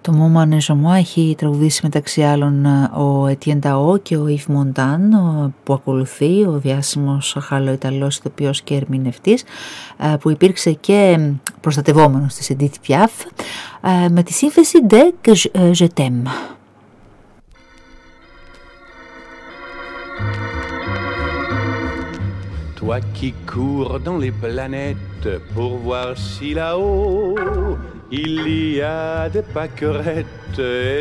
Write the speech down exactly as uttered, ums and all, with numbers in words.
Το Moment et moi έχει τραγουδήσει μεταξύ άλλων ο Etienne Dao και ο Yves Montand, που ακολουθεί ο διάσημος Γάλλο-Ιταλός ηθοποιός και ερμηνευτής, που υπήρξε και προστατευόμενος της Edith Piaf, με τη σύνθεση De que je t'aime. Toi qui cours dans les planètes pour voir si là-haut il y a des pâquerettes.